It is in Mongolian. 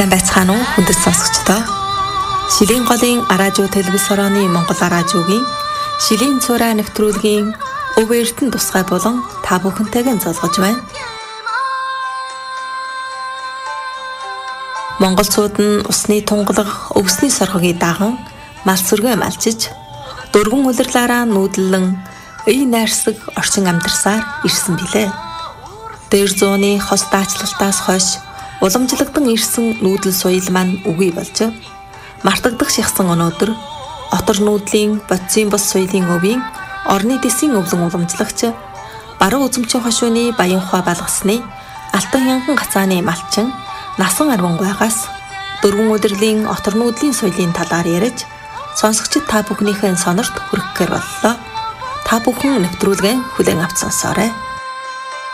Сайн байцгаана уу хүндэт сонсогчдоо. Шилийн голын радио телевиз хорооны Монгол радиогийн Шилийн цураа нэвтрүүлгийн Өв Эрдэнэ тусгай болон та бүхэнтэйг залгаж байна. Монголчууд нь усны тунгалаг, өвсний соргогийг даган мал сүргээ малчиж, дөрвөн улирлаараа нүүдлэн ий найрсаг орчин амьдарсаар ирсэн билээ. Дээр зууны хос даачлалтаас хойш уламжлагдсан ирсэн нүүдэл соёл маань үгүй болж мартагдах шихсан өнөөдөр отор нүүдлийн бодисын бос соёлын өвийн орны дэсийн өвлөн уламжлагч баруун үзэмчийн хошууны баян ухаа балгасны алтан янган гацааны малчин насан арвангуйгаас дөрвөн удирдлийн отор нүүдлийн соёлын талаар ярьж сонсогчид та бүхнийхээ сонорт хүрэхээр боллоо. Та бүхэн нэвтрүүлгээ хүлээн авч сонсоорой.